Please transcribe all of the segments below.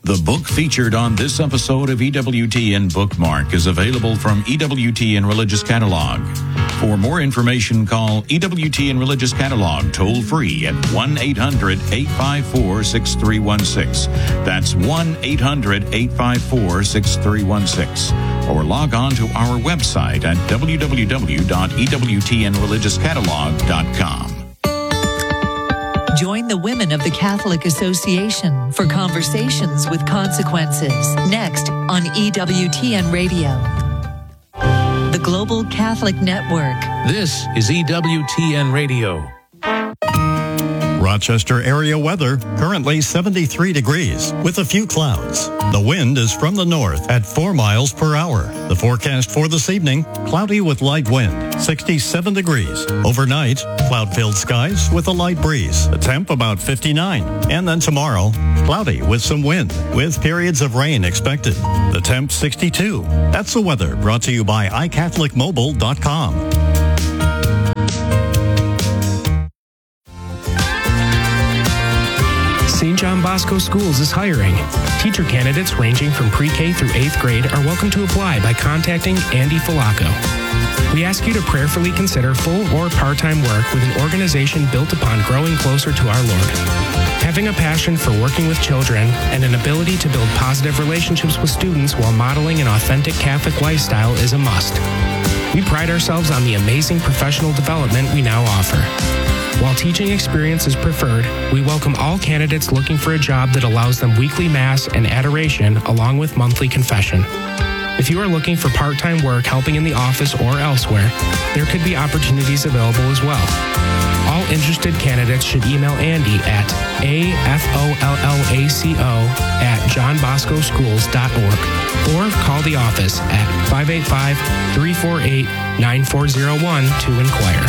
The book featured on this episode of EWTN Bookmark is available from EWTN Religious Catalog. For more information, call EWTN Religious Catalog toll-free at 1-800-854-6316. That's 1-800-854-6316. Or log on to our website at www.ewtnreligiouscatalog.com. Join the women of the Catholic Association for Conversations with Consequences. Next on EWTN Radio, the Global Catholic Network. This is EWTN Radio. Rochester area weather, currently 73 degrees with a few clouds. The wind is from the north at 4 miles per hour. The forecast for this evening, cloudy with light wind, 67 degrees. Overnight, cloud-filled skies with a light breeze. The temp about 59. And then tomorrow, cloudy with some wind with periods of rain expected. The temp 62. That's the weather brought to you by iCatholicMobile.com. St. John Bosco Schools is hiring. Teacher candidates ranging from pre-K through 8th grade are welcome to apply by contacting Andy Falaco. We ask you to prayerfully consider full or part-time work with an organization built upon growing closer to our Lord. Having a passion for working with children and an ability to build positive relationships with students while modeling an authentic Catholic lifestyle is a must. We pride ourselves on the amazing professional development we now offer. While teaching experience is preferred, we welcome all candidates looking for a job that allows them weekly Mass and adoration along with monthly confession. If you are looking for part-time work helping in the office or elsewhere, there could be opportunities available as well. All interested candidates should email Andy at afollaco@johnboscoschools.org or call the office at 585-348-9401 to inquire.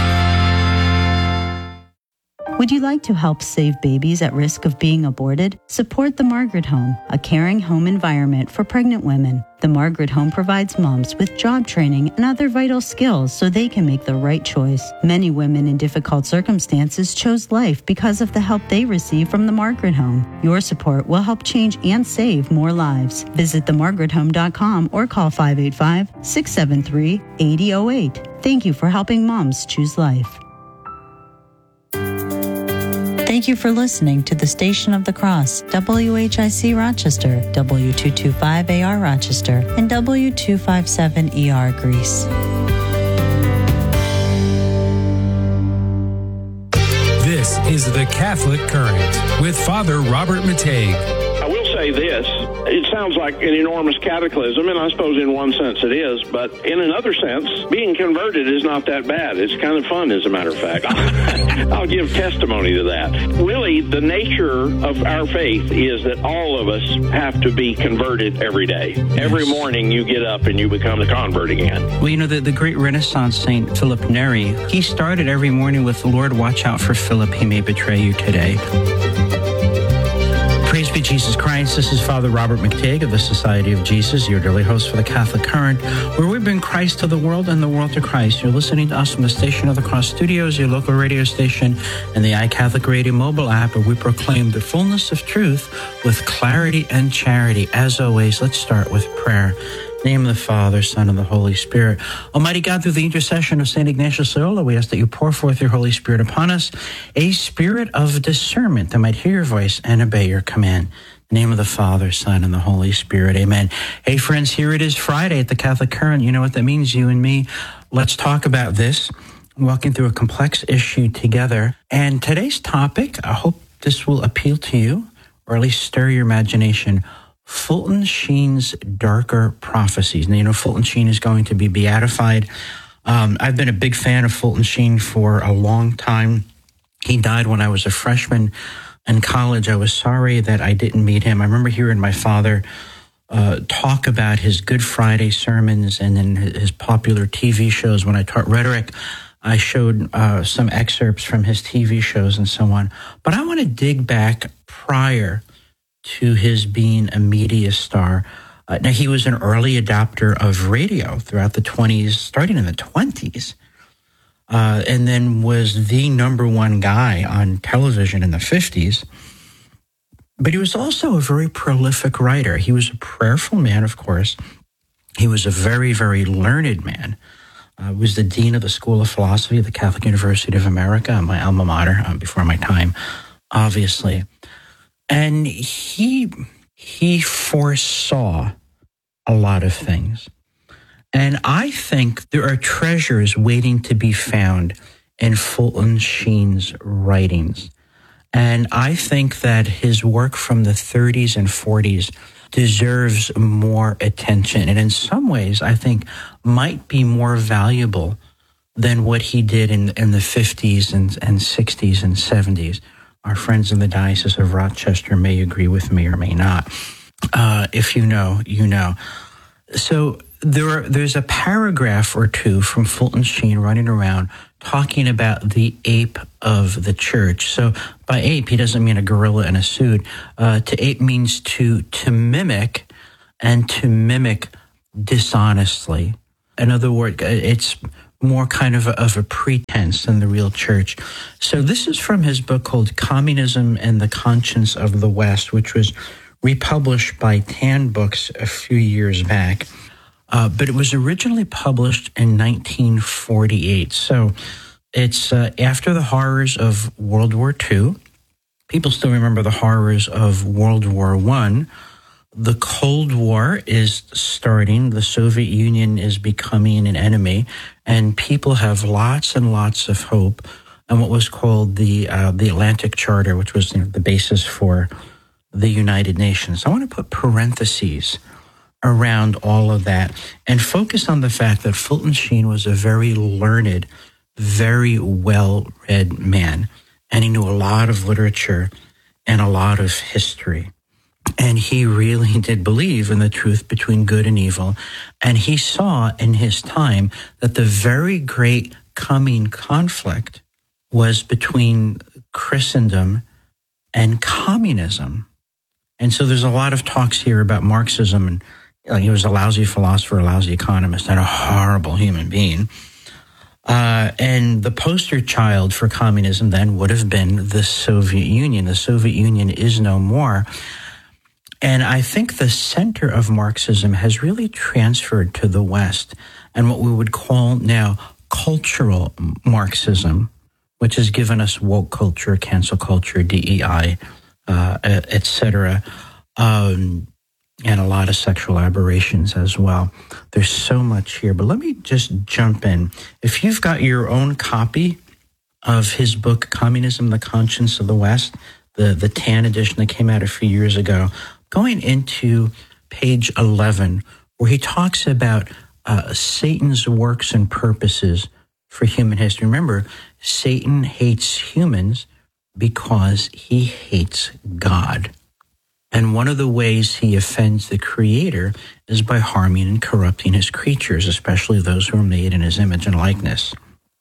Would you like to help save babies at risk of being aborted? Support the Margaret Home, a caring home environment for pregnant women. The Margaret Home provides moms with job training and other vital skills so they can make the right choice. Many women in difficult circumstances chose life because of the help they receive from the Margaret Home. Your support will help change and save more lives. Visit themargarethome.com or call 585-673-8008. Thank you for helping moms choose life. Thank you for listening to the Station of the Cross, WHIC Rochester, W225AR Rochester, and W257ER Greece. This is the Catholic Current with Father Robert Matei. I will say this. It sounds like an enormous cataclysm, and I suppose in one sense it is, but in another sense, being converted is not that bad. It's kind of fun, as a matter of fact. I'll give testimony to that. Really, the nature of our faith is that all of us have to be converted every day. Yes. Every morning you get up and you become a convert again. Well, you know, the great Renaissance Saint Philip Neri, he started every morning with, "Lord, watch out for Philip. He may betray you today." Praise be Jesus Christ. This is Father Robert McTague of the Society of Jesus, your daily host for the Catholic Current, where we bring Christ to the world and the world to Christ. You're listening to us from the Station of the Cross Studios, your local radio station, and the iCatholic Radio mobile app, where we proclaim the fullness of truth with clarity and charity. As always, let's start with prayer. In the name of the Father, Son, and the Holy Spirit. Almighty God, through the intercession of St. Ignatius Loyola, we ask that you pour forth your Holy Spirit upon us, a spirit of discernment that might hear your voice and obey your command. In the name of the Father, Son, and the Holy Spirit. Amen. Hey, friends, here it is Friday at the Catholic Current. You know what that means, you and me. Let's talk about this. Walking through a complex issue together. And today's topic, I hope this will appeal to you, or at least stir your imagination. Fulton Sheen's darker prophecies. Now, you know, Fulton Sheen is going to be beatified. I've been a big fan of Fulton Sheen for a long time. He died when I was a freshman in college. I was sorry that I didn't meet him. I remember hearing my father talk about his Good Friday sermons and then his popular TV shows. When I taught rhetoric, I showed some excerpts from his TV shows and so on. But I want to dig back prior to his being a media star. Now, he was an early adopter of radio throughout the 20s, starting in the 20s, and then was the number one guy on television in the 50s. But he was also a very prolific writer. He was a prayerful man, of course. He was a very, very learned man. Was the dean of the School of Philosophy at the Catholic University of America, my alma mater, before my time, obviously. And he foresaw a lot of things. And I think there are treasures waiting to be found in Fulton Sheen's writings. And I think that his work from the 30s and 40s deserves more attention. And in some ways, I think might be more valuable than what he did in the 50s and 60s and 70s. Our friends in the Diocese of Rochester may agree with me or may not. If you know, you know. So there's a paragraph or two from Fulton Sheen running around talking about the ape of the church. So by ape, he doesn't mean a gorilla in a suit. To ape means to mimic, and to mimic dishonestly. In other words, it's more kind of a pretense than the real church. So this is from his book called Communism and the Conscience of the West, which was republished by Tan Books a few years back. But it was originally published in 1948. So it's after the horrors of World War II. People still remember the horrors of World War I. The Cold War is starting. The Soviet Union is becoming an enemy. And people have lots and lots of hope. And what was called the Atlantic Charter, which was the basis for the United Nations. I want to put parentheses around all of that and focus on the fact that Fulton Sheen was a very learned, very well-read man, and he knew a lot of literature and a lot of history. And he really did believe in the truth between good and evil. And he saw in his time that the very great coming conflict was between Christendom and communism. And so there's a lot of talks here about Marxism, and he was a lousy philosopher, a lousy economist, and a horrible human being. And the poster child for communism then would have been the Soviet Union. The Soviet Union is no more. And I think the center of Marxism has really transferred to the West, and what we would call now cultural Marxism, which has given us woke culture, cancel culture, DEI, etc., and a lot of sexual aberrations as well. There's so much here, but let me just jump in. If you've got your own copy of his book, Communism, the Conscience of the West, the Tan edition that came out a few years ago, going into page 11, where he talks about Satan's works and purposes for human history. Remember, Satan hates humans because he hates God. And one of the ways he offends the Creator is by harming and corrupting his creatures, especially those who are made in his image and likeness.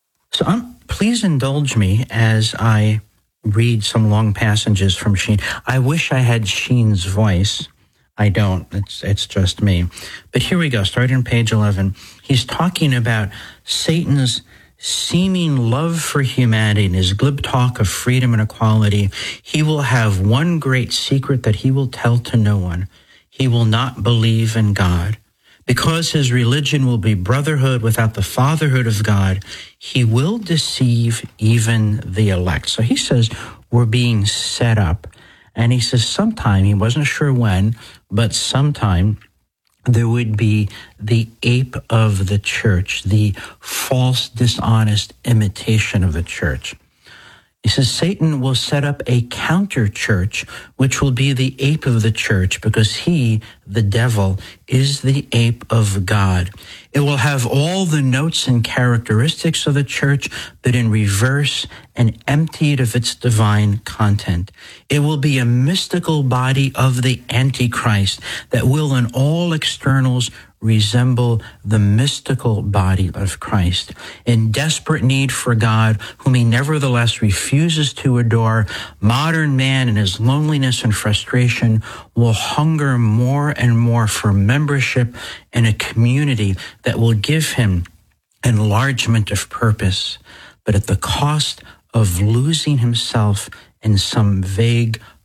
So please indulge me as I read some long passages from Sheen. I wish I had Sheen's voice. I don't. It's just me. But here we go, starting on page 11. He's talking about Satan's seeming love for humanity and his glib talk of freedom and equality. He will have one great secret that he will tell to no one. He will not believe in God. Because his religion will be brotherhood without the fatherhood of God, he will deceive even the elect. So he says we're being set up. And he says sometime, he wasn't sure when, but sometime there would be the ape of the church, the false, dishonest imitation of the church. He says Satan will set up a counter church, which will be the ape of the church, because he, the devil, is the ape of God. It will have all the notes and characteristics of the church, but in reverse and emptied of its divine content. It will be a mystical body of the Antichrist that will in all externals resemble the mystical body of Christ. In desperate need for God, whom he nevertheless refuses to adore, modern man in his loneliness and frustration will hunger more and more for membership in a community that will give him enlargement of purpose, but at the cost of losing himself in some vague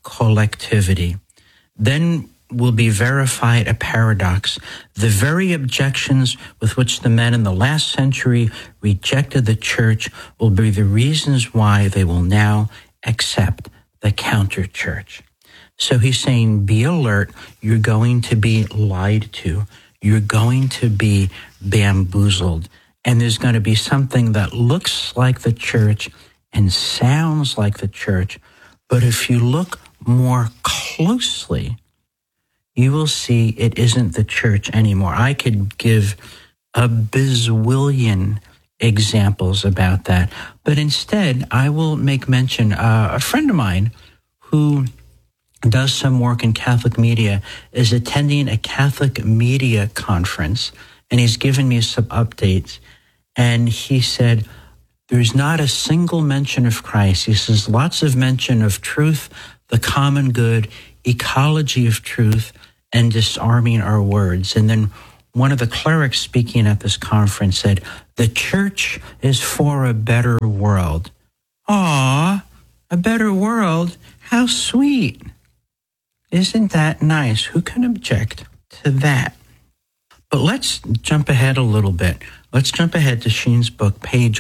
collectivity. Then will be verified a paradox. The very objections with which the men in the last century rejected the church will be the reasons why they will now accept the counter-church. So he's saying, be alert. You're going to be lied to. You're going to be bamboozled. And there's going to be something that looks like the church and sounds like the church. But if you look more closely, you will see it isn't the church anymore. I could give a bazillion examples about that. But instead, I will make mention, a friend of mine who does some work in Catholic media is attending a Catholic media conference, and he's given me some updates. And he said, there's not a single mention of Christ. He says, lots of mention of truth, the common good, ecology of truth, and disarming our words. And then one of the clerics speaking at this conference said, the church is for a better world. Aw, a better world? How sweet. Isn't that nice? Who can object to that? But let's jump ahead a little bit. Let's jump ahead to Sheen's book, page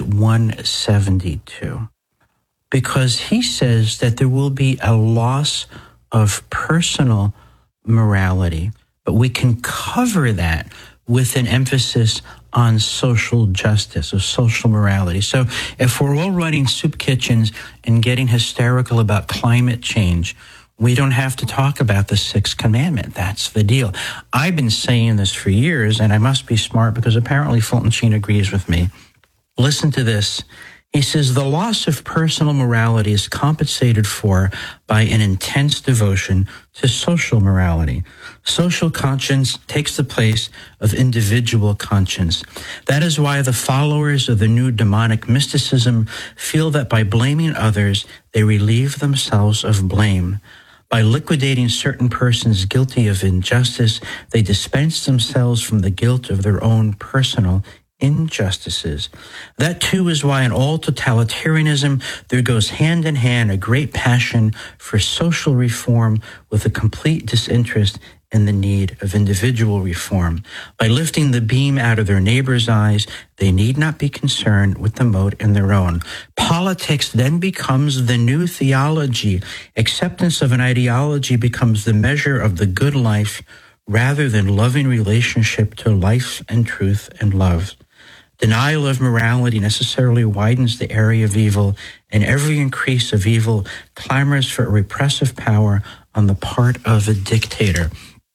172, because he says that there will be a loss of personal morality, but we can cover that with an emphasis on social justice or social morality. So if we're all running soup kitchens and getting hysterical about climate change, we don't have to talk about the sixth commandment. That's the deal. I've been saying this for years, and I must be smart because apparently Fulton Sheen agrees with me. Listen to this. He says, the loss of personal morality is compensated for by an intense devotion to social morality. Social conscience takes the place of individual conscience. That is why the followers of the new demonic mysticism feel that by blaming others, they relieve themselves of blame. By liquidating certain persons guilty of injustice, they dispense themselves from the guilt of their own personal injustices. That too is why in all totalitarianism there goes hand in hand a great passion for social reform with a complete disinterest in the need of individual reform. By lifting the beam out of their neighbor's eyes, they need not be concerned with the mote in their own. Politics then becomes the new theology. Acceptance of an ideology becomes the measure of the good life rather than loving relationship to life and truth and love. Denial of morality necessarily widens the area of evil, and every increase of evil clamors for a repressive power on the part of a dictator.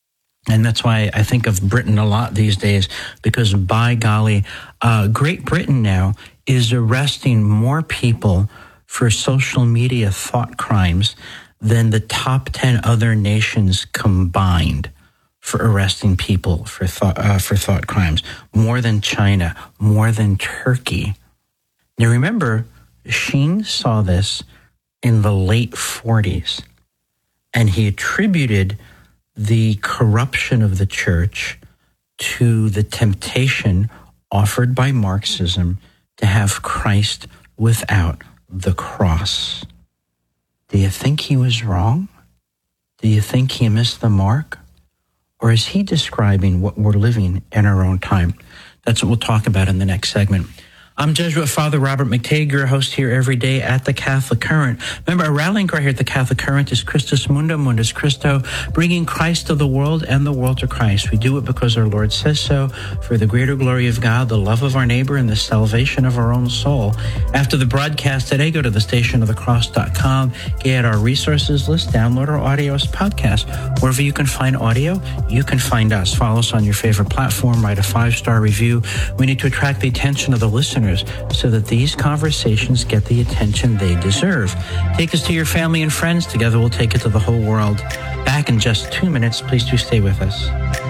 And that's why I think of Britain a lot these days, because by golly, Great Britain now is arresting more people for social media thought crimes than the top 10 other nations combined for arresting people for thought crimes, more than China, more than Turkey. Now remember, Sheen saw this in the late 40s, and he attributed the corruption of the church to the temptation offered by Marxism to have Christ without the cross. Do you think he was wrong? Do you think he missed the mark? Or is he describing what we're living in our own time? That's what we'll talk about in the next segment. I'm Jesuit Father Robert McTague, your host here every day at the Catholic Current. Remember, our rallying cry here at the Catholic Current is Christus Mundum, Mundus Christo, bringing Christ to the world and the world to Christ. We do it because our Lord says so, for the greater glory of God, the love of our neighbor, and the salvation of our own soul. After the broadcast today, go to thestationofthecross.com, get our resources list, download our audio as podcast. Wherever you can find audio, you can find us. Follow us on your favorite platform, write a 5-star review. We need to attract the attention of the listeners so that these conversations get the attention they deserve. Take us to your family and friends. Together we'll take it to the whole world. Back in just 2 minutes. Please do stay with us.